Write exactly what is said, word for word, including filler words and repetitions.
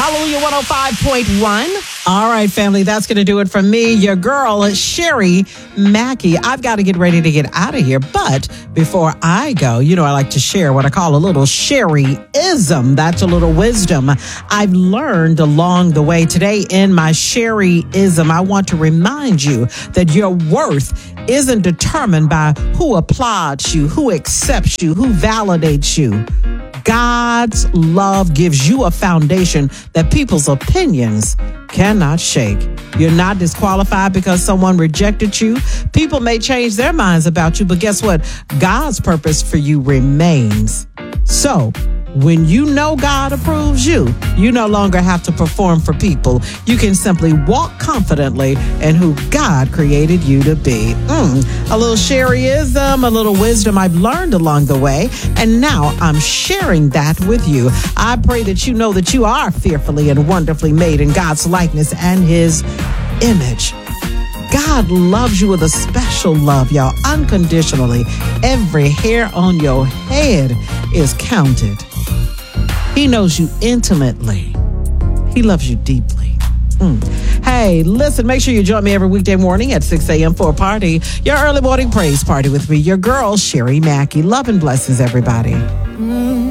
Hallelujah one oh five point one. All right, family, that's going to do it from me, your girl, Sherry Mackey. I've got to get ready to get out of here. But before I go, you know, I like to share what I call a little Sherry-ism. That's a little wisdom I've learned along the way. Today in my Sherry-ism, I want to remind you that your worth isn't determined by who applauds you, who accepts you, who validates you. God's love gives you a foundation that people's opinions cannot shake. You're not disqualified because someone rejected you. People may change their minds about you, but guess what? God's purpose for you remains. So, when you know God approves you, you no longer have to perform for people. You can simply walk confidently in who God created you to be. Mm, a little Sherryism, a little wisdom I've learned along the way, and now I'm sharing that with you. I pray that you know that you are fearfully and wonderfully made in God's likeness and His image. God loves you with a special love, y'all, unconditionally. Every hair on your head is counted. He knows you intimately. He loves you deeply. Mm. Hey, listen, make sure you join me every weekday morning at six a.m. for a party. Your early morning praise party with me, your girl, Sherry Mackey. Love and blessings, everybody. Mm.